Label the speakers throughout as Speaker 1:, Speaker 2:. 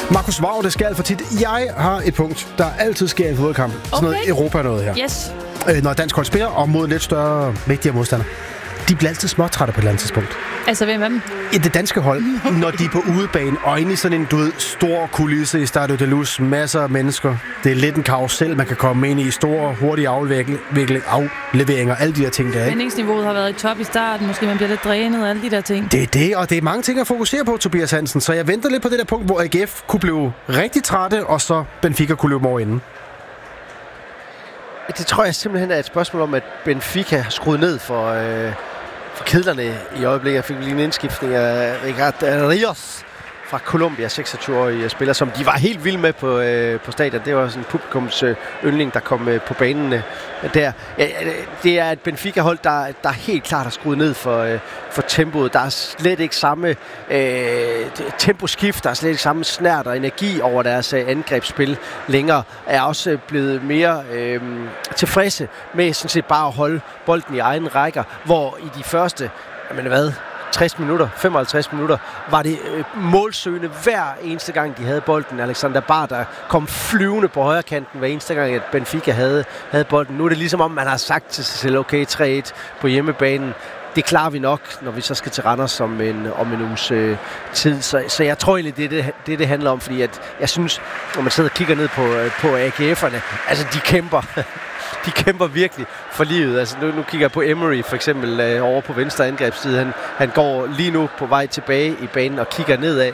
Speaker 1: Markus Vaur, det sker alt for tit. Jeg har et punkt, der altid sker i fodboldkamp. Sådan noget Europa noget her.
Speaker 2: Yes.
Speaker 1: Når dansk hold spiller, og mod en lidt større, vigtigere modstander. De bliver altid småtrætte på et eller andet tidspunkt.
Speaker 2: Altså, hvem af dem?
Speaker 1: I det danske hold, når de er på udebane, og inde i sådan en, stor kulisse i Stadio de Luz, masser af mennesker. Det er lidt en karusel, man kan komme ind i, store, hurtige afleveringer, alle de der ting der.
Speaker 2: Spændingsniveauet har været i top i starten, måske man bliver lidt drænet og alle de der ting.
Speaker 1: Det er det, og det er mange ting at fokusere på, Tobias Hansen. Så jeg venter lidt på det der punkt, hvor AGF kunne blive rigtig trætte, og så Benfica kunne løbe over inden.
Speaker 3: Det tror jeg simpelthen er et spørgsmål om, at Benfica har skruet ned for kedlerne i øjeblikket. Jeg fik lige en indskiftning af Ricardo Rios fra Colombia, 26-årige spiller, som de var helt vilde med på stadion. Det var sådan en publikums yndling, der kom på banen der. Ja, det er et Benfica-hold, der helt klart har skruet ned for tempoet. Der er slet ikke samme temposkift, der er slet ikke samme snært og energi over deres angrebsspil længere. Er også blevet mere tilfredse med sådan set bare at holde bolden i egen rækker, hvor i de første, 60 minutter, 55 minutter, var det målsøgende hver eneste gang, de havde bolden. Alexander Bard, der kom flyvende på højre kanten hver eneste gang, at Benfica havde bolden. Nu er det ligesom om, man har sagt til sig selv, okay, 3-1 på hjemmebanen. Det klarer vi nok, når vi så skal til Randers om en uges tid. Så jeg tror egentlig, det handler om, fordi at jeg synes, når man sidder og kigger ned på AGF'erne, altså de kæmper. De kæmper virkelig for livet. Altså nu kigger jeg på Emery for eksempel over på venstre angrebsside. Han går lige nu på vej tilbage i banen og kigger nedad.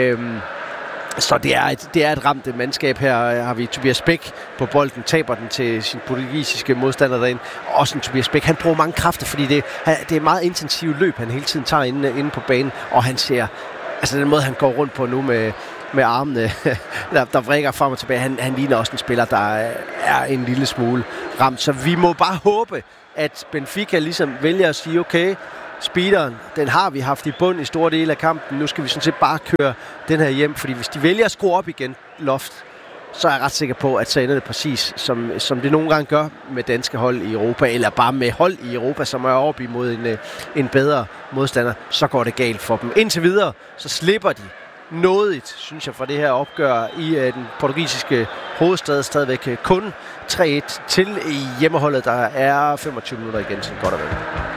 Speaker 3: Så det er et ramt mandskab. Her har vi Tobias Bæk på bolden, taber den til sin portugisiske modstander derinde. Også en Tobias Bæk. Han bruger mange kræfter, fordi det er meget intensivt løb, han hele tiden tager inde på banen. Og han ser, altså den måde, han går rundt på nu med armene, der vrikker frem og tilbage. Han ligner også en spiller, der er en lille smule ramt. Så vi må bare håbe, at Benfica ligesom vælger at sige, okay, speederen, den har vi haft i bund i store dele af kampen. Nu skal vi sådan set bare køre den her hjem, fordi hvis de vælger at skrue op igen loft, så er jeg ret sikker på, at så ender det præcis, som det nogle gange gør med danske hold i Europa, eller bare med hold i Europa, som er op imod en bedre modstander, så går det galt for dem. Indtil videre, så slipper de nådigt, synes jeg, for det her opgør i den portugisiske hovedstad. Stadigvæk kun 3-1 til i hjemmeholdet. Der er 25 minutter igen, så godt at være.